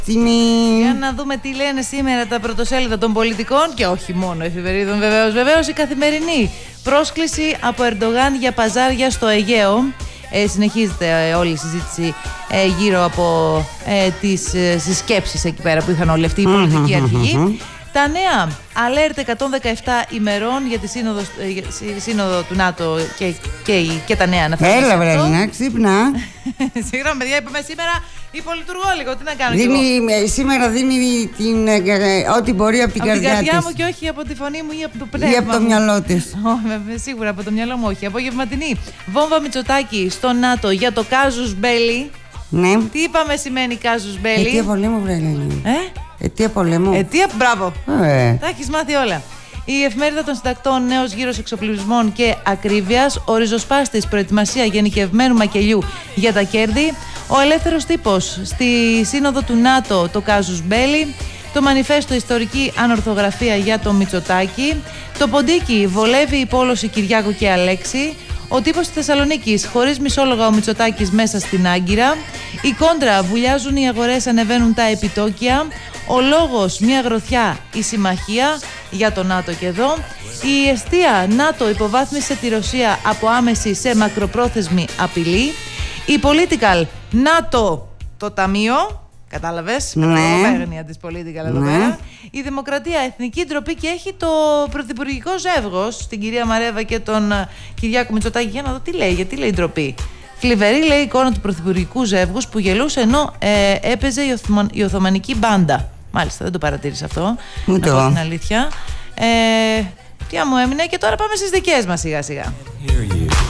Για να δούμε τι λένε σήμερα τα πρωτοσέλιδα των πολιτικών και όχι μόνο εφημερίδων βεβαίως. Η Καθημερινή. Πρόσκληση από Ερντογάν για παζάρια στο Αιγαίο. Συνεχίζεται όλη η συζήτηση γύρω από τις σκέψεις εκεί πέρα που είχαν όλοι αυτοί οι πολιτικοί αρχηγοί. Τα νέα, alert 117 ημερών για τη σύνοδο του ΝΑΤΟ και τα νέα αναφέρονται. Έλα βρε Έλληνα, ξύπνα. Συγγνώμη παιδιά, είπαμε σήμερα υπολειτουργώ λίγο, τι να κάνω σήμερα δίνει ό,τι μπορεί από την καρδιά της. Από την καρδιά μου και όχι από τη φωνή μου ή από το πνεύμα. Ή από το μυαλό της. Σίγουρα από το μυαλό μου όχι. Απογευματινή. Βόμβα Μητσοτάκη στο ΝΑΤΟ για το κάζους μπέλι. Ναι. Τι είπαμε σημαίνει κάζους μπέλι? Αιτία πολέμου βρε Έλληνα. Αιτία πολέμου. Μπράβο. Τα έχεις μάθει όλα. Η Εφημερίδα των Συντακτών, νέος γύρος εξοπλισμών και ακρίβειας. Ο ριζοσπάστης, προετοιμασία γενικευμένου μακελιού για τα κέρδη. Ο ελεύθερος τύπος στη σύνοδο του ΝΑΤΟ, το κάζους μπέλι. Το μανιφέστο, ιστορική ανορθογραφία για το Μητσοτάκη. Το ποντίκι, βολεύει η πόλωση Κυριάκου και Αλέξη. Ο τύπος της Θεσσαλονίκης, χωρίς μισόλογα ο Μητσοτάκης μέσα στην Άγκυρα. Η κόντρα, βουλιάζουν οι αγορές, ανεβαίνουν τα επιτόκια. Ο λόγος, μια γροθιά, η συμμαχία για το ΝΑΤΟ και εδώ. Η εστία, ΝΑΤΟ υποβάθμισε τη Ρωσία από άμεση σε μακροπρόθεσμη απειλή. Η Political, ΝΑΤΟ το ταμείο. Κατάλαβες, με το παίγνια της Political εδώ πέρα. Η Δημοκρατία, εθνική ντροπή και έχει το πρωθυπουργικό ζεύγος στην κυρία Μαρέβα και τον Κυριάκο Μητσοτάκη. Για να δω τι λέει, γιατί λέει ντροπή. Θλιβερή, λέει, εικόνα του πρωθυπουργικού ζεύγους που γελούσε ενώ έπαιζε η Οθωμανική μπάντα. Μάλιστα, δεν το παρατήρησα αυτό. Να πω την αλήθεια. Τι μου έμεινε και τώρα πάμε στις δικές μας σιγά σιγά.